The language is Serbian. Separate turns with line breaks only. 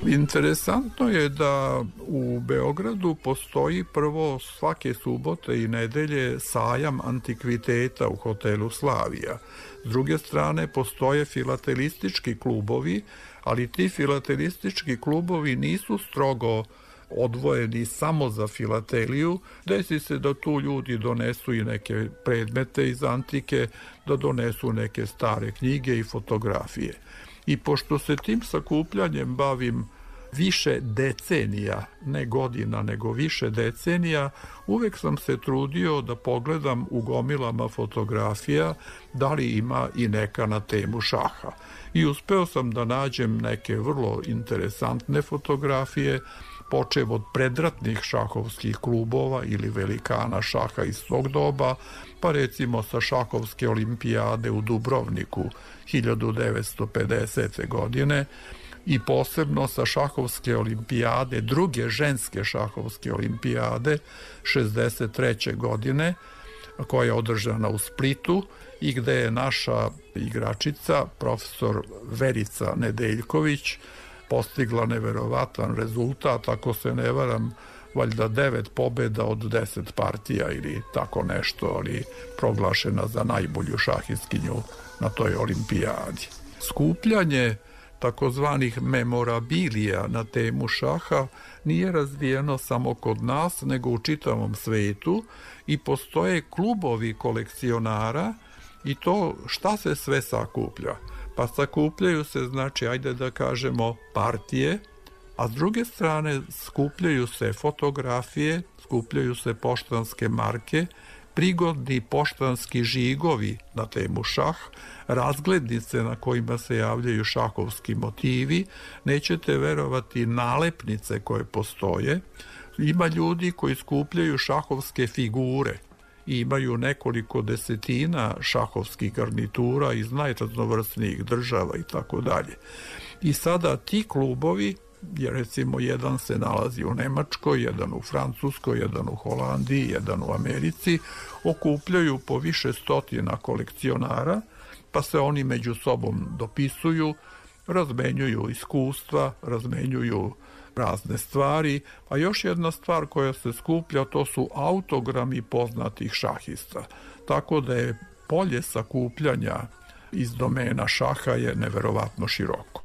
Interesantno je da u Beogradu postoji prvo svake subote i nedelje sajam antikviteta u hotelu Slavija. S druge strane postoje filatelistički klubovi, ali ti filatelistički klubovi nisu strogo odvojeni samo za filateliju. Desi se da tu ljudi donesu i neke predmete iz antike, da donesu neke stare knjige i fotografije. I pošto se tim sakupljanjem bavim više decenija, ne godina, nego više decenija, uvek sam se trudio da pogledam u gomilama fotografija da li ima i neka na temu šaha. I uspeo sam da nađem neke vrlo interesantne fotografije, počev od predratnih šahovskih klubova ili velikana šaha iz tog doba, pa recimo sa šahovske olimpijade u Dubrovniku 1950. godine, i posebno sa šahovske olimpijade, druge ženske šahovske olimpijade 63. godine, koja je održana u Splitu i gde je naša igračica, profesor Verica Nedeljković, postigla neverovatan rezultat, ako se ne varam, valjda 9 pobjeda od 10 partija ili tako nešto, ali proglašena za najbolju šahistkinju na toj olimpijadi. Skupljanje takozvanih memorabilija na temu šaha nije razvijeno samo kod nas, nego u čitavom svetu, i postoje klubovi kolekcionara. I to šta se sve sakuplja? Pa sakupljaju se, znači, ajde da kažemo, partije, a s druge strane skupljaju se fotografije, skupljaju se poštanske marke, prigodni poštanski žigovi na temu šah, razglednice na kojima se javljaju šahovski motivi, nećete verovati, nalepnice koje postoje. Ima ljudi koji skupljaju šahovske figure i imaju nekoliko desetina šahovskih garnitura iz najraznovrsnijih država i tako dalje. I sada ti klubovi, jer recimo jedan se nalazi u Nemačkoj, jedan u Francuskoj, jedan u Holandiji, jedan u Americi, okupljaju po više stotina kolekcionara, pa se oni među sobom dopisuju, razmenjuju iskustva, razmenjuju razne stvari, a još jedna stvar koja se skuplja, to su autogrami poznatih šahista. Tako da je polje sakupljanja iz domena šaha je neverovatno široko.